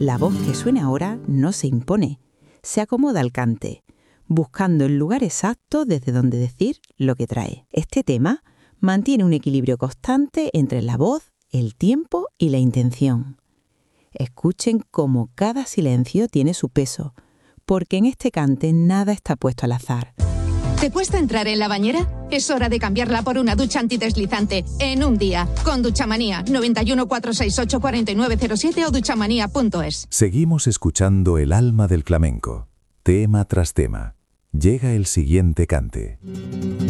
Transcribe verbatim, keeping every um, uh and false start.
La voz que suena ahora no se impone, se acomoda al cante, buscando el lugar exacto desde donde decir lo que trae. Este tema mantiene un equilibrio constante entre la voz, el tiempo y la intención. Escuchen cómo cada silencio tiene su peso, porque en este cante nada está puesto al azar. ¿Te cuesta entrar en la bañera? Es hora de cambiarla por una ducha antideslizante en un día. Con Duchamanía, noventa y uno, cuatrocientos sesenta y ocho, cuarenta y nueve cero siete o duchamanía punto es. Seguimos escuchando el alma del flamenco, tema tras tema. Llega el siguiente cante.